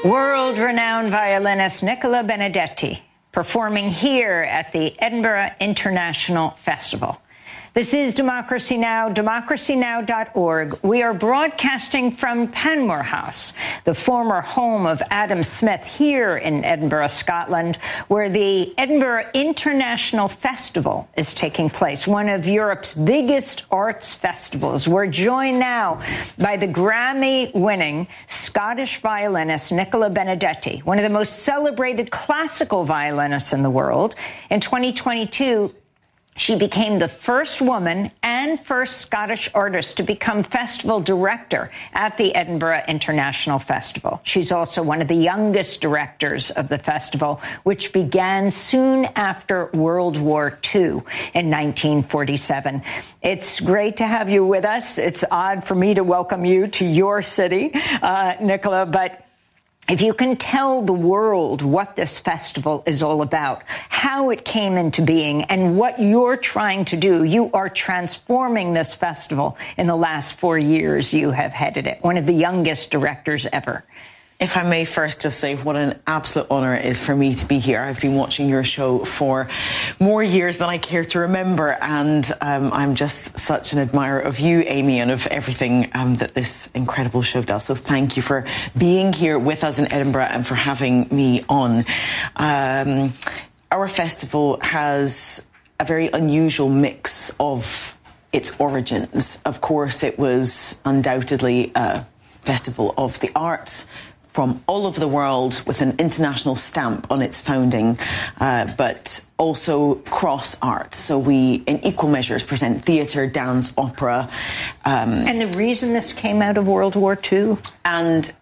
World-renowned violinist Nicola Benedetti performing here at the Edinburgh International Festival. This is Democracy Now!, democracynow.org. We are broadcasting from Panmure House, the former home of Adam Smith, here in Edinburgh, Scotland, where the Edinburgh International Festival is taking place, one of Europe's biggest arts festivals. We're joined now by the Grammy-winning Scottish violinist Nicola Benedetti, one of the most celebrated classical violinists in the world. In 2022, she became the first woman and first Scottish artist to become festival director at the Edinburgh International Festival. She's also one of the youngest directors of the festival, which began soon after World War II in 1947. It's great to have you with us. It's odd for me to welcome you to your city, Nicola, but if you can tell the world what this festival is all about, how it came into being, and what you're trying to do. You are transforming this festival in the last 4 years you have headed it, one of the youngest directors ever. If I may first just say what an absolute honour it is for me to be here. I've been watching your show for more years than I care to remember, and I'm just such an admirer of you, Amy, and of everything that this incredible show does. So thank you for being here with us in Edinburgh and for having me on. Our festival has a very unusual mix of its origins. Of course, it was undoubtedly a festival of the arts from all over the world with an international stamp on its founding, but also cross arts. So we, in equal measures, present theatre, dance, opera. And the reason this came out of World War II? And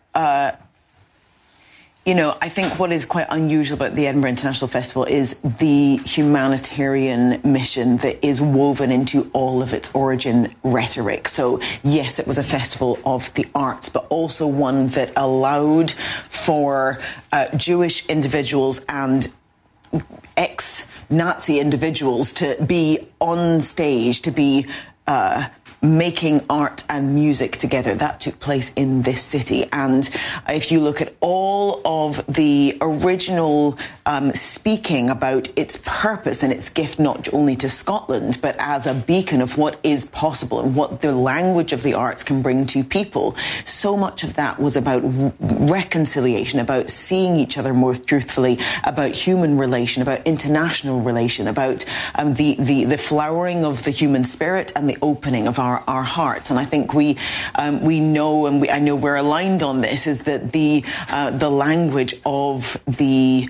you know, I think what is quite unusual about the Edinburgh International Festival is the humanitarian mission that is woven into all of its origin rhetoric. So, yes, it was a festival of the arts, but also one that allowed for Jewish individuals and ex-Nazi individuals to be on stage, to be making art and music together. That took place in this city. And if you look at all of the original speaking about its purpose and its gift, not only to Scotland, but as a beacon of what is possible and what the language of the arts can bring to people, so much of that was about reconciliation, about seeing each other more truthfully, about human relation, about international relation, about the flowering of the human spirit and the opening of our hearts. And I think we know, and I know we're aligned on this, is that the language of the